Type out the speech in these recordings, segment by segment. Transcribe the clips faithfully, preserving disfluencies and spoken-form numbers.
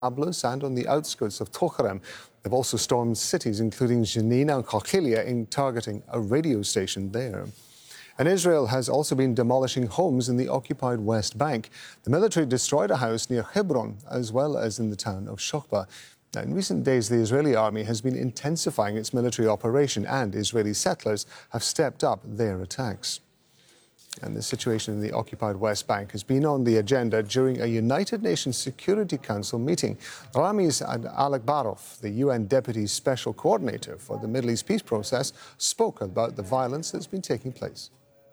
Nablus and on the outskirts of Tocherem. They've also stormed cities including Jenin and Qalqilia in targeting a radio station there. And Israel has also been demolishing homes in the occupied West Bank. The military destroyed a house near Hebron as well as in the town of Shokba. Now, in recent days, the Israeli army has been intensifying its military operation and Israeli settlers have stepped up their attacks. And the situation in the occupied West Bank has been on the agenda during a United Nations Security Council meeting. Ramiz Alakbarov, the U N Deputy Special Coordinator for the Middle East peace process, spoke about the violence that's been taking place.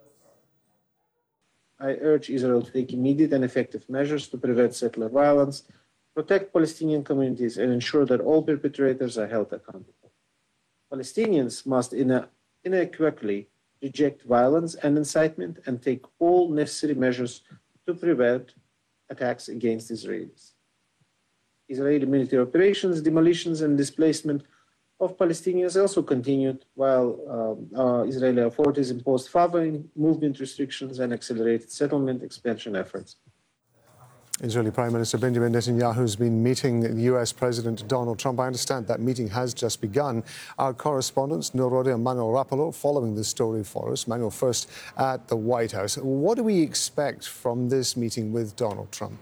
I urge Israel to take immediate and effective measures to prevent settler violence, protect Palestinian communities, and ensure that all perpetrators are held accountable. Palestinians must unequivocally reject violence and incitement and take all necessary measures to prevent attacks against Israelis. Israeli military operations, demolitions, and displacement of Palestinians also continued, while um, uh, Israeli authorities imposed further movement restrictions and accelerated settlement expansion efforts. Israeli Prime Minister Benjamin Netanyahu has been meeting U S President Donald Trump. I understand that meeting has just begun. Our correspondent, Norode and Manuel Rapolo, following this story for us. Manuel, first at the White House. What do we expect from this meeting with Donald Trump?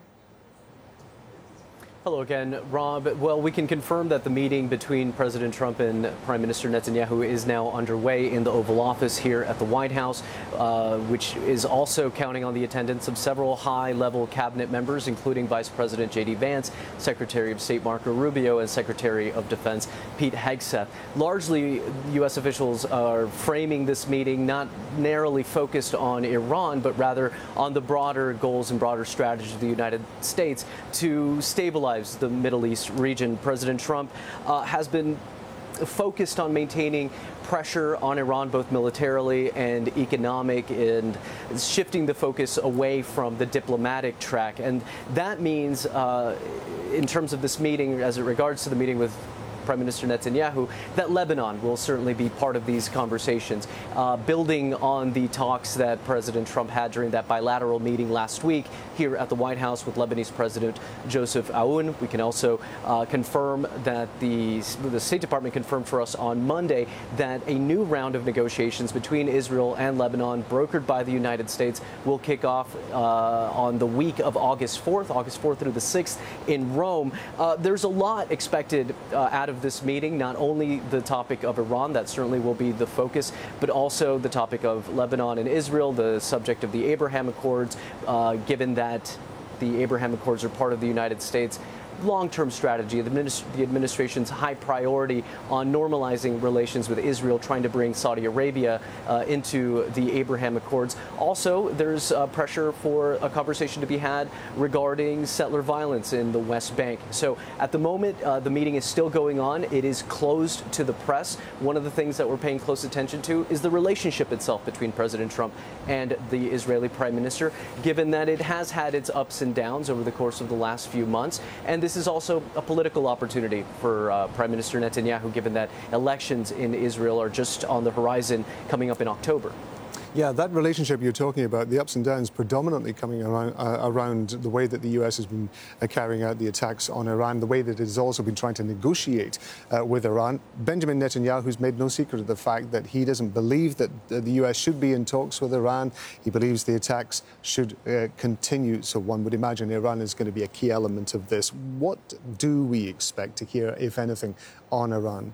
Hello again, Rob. Well, we can confirm that the meeting between President Trump and Prime Minister Netanyahu is now underway in the Oval Office here at the White House, uh, which is also counting on the attendance of several high-level cabinet members, including Vice President J D Vance, Secretary of State Marco Rubio, and Secretary of Defense Pete Hegseth. Largely, U S officials are framing this meeting not narrowly focused on Iran, but rather on the broader goals and broader strategy of the United States to stabilize the Middle East region. President Trump uh, has been focused on maintaining pressure on Iran, both militarily and economic, and shifting the focus away from the diplomatic track. And that means, uh, in terms of this meeting, as it regards to the meeting with Prime Minister Netanyahu, that Lebanon will certainly be part of these conversations, uh, building on the talks that President Trump had during that bilateral meeting last week here at the White House with Lebanese President Joseph Aoun. We can also uh, confirm that the, the State Department confirmed for us on Monday that a new round of negotiations between Israel and Lebanon, brokered by the United States, will kick off uh, on the week of August fourth, August fourth through the sixth in Rome. Uh, there's a lot expected uh, out of this meeting, not only the topic of Iran, that certainly will be the focus, but also the topic of Lebanon and Israel, the subject of the Abraham Accords, uh, given that the Abraham Accords are part of the United States long-term strategy, the, administ the administration's high priority on normalizing relations with Israel, trying to bring Saudi Arabia uh, into the Abraham Accords. Also, there's uh, pressure for a conversation to be had regarding settler violence in the West Bank. So at the moment, uh, the meeting is still going on. It is closed to the press. One of the things that we're paying close attention to is the relationship itself between President Trump and the Israeli Prime Minister, given that it has had its ups and downs over the course of the last few months. And this is also a political opportunity for uh, Prime Minister Netanyahu, given that elections in Israel are just on the horizon coming up in October. Yeah, that relationship you're talking about, the ups and downs predominantly coming around, uh, around the way that the U S has been uh, carrying out the attacks on Iran, the way that it has also been trying to negotiate uh, with Iran. Benjamin Netanyahu has made no secret of the fact that he doesn't believe that uh, the U S should be in talks with Iran. He believes the attacks should uh, continue. So one would imagine Iran is going to be a key element of this. What do we expect to hear, if anything, on Iran?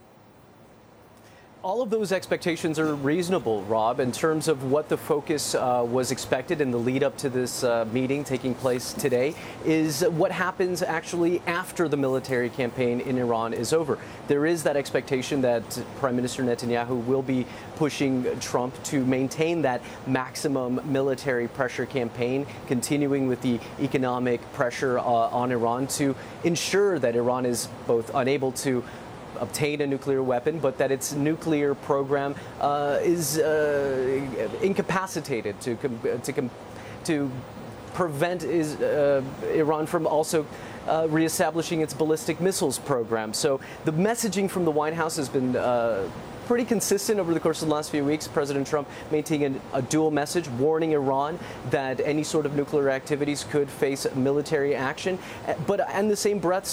All of those expectations are reasonable, Rob, in terms of what the focus uh, was expected in the lead up to this uh, meeting taking place today is what happens actually after the military campaign in Iran is over. There is that expectation that Prime Minister Netanyahu will be pushing Trump to maintain that maximum military pressure campaign, continuing with the economic pressure uh, on Iran to ensure that Iran is both unable to obtain a nuclear weapon, but that its nuclear program uh, is uh, incapacitated to to to prevent is, uh, Iran from also uh, reestablishing its ballistic missiles program. So the messaging from the White House has been uh, pretty consistent over the course of the last few weeks. President Trump maintaining a, a dual message, warning Iran that any sort of nuclear activities could face military action, but in the same breath